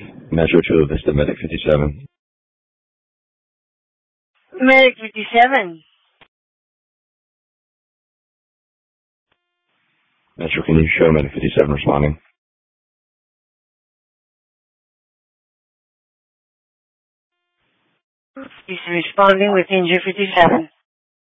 Metro Chula Vista, Medic 57. Medic 57. Metro, can you show Medic 57 responding? He's responding with Injury 57.